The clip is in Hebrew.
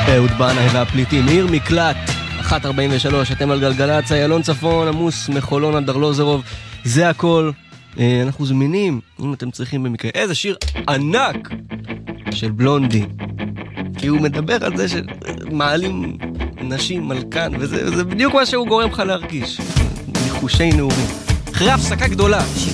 אהוד בנאי והפליטים, עיר מקלט 1:43, אתם על גלגלצ, איילון צפון, עמוס מחולון עד ארלוזרוב, זה הכל. אנחנו זמינים, אם אתם צריכים במקרה, איזה שיר ענק של בלונדי, כי הוא מדבר על זה שמעלים נשים על כאן, וזה בדיוק מה שהוא גורם לך להרגיש, ניחושי נעורים. אחרי הפסקה גדולה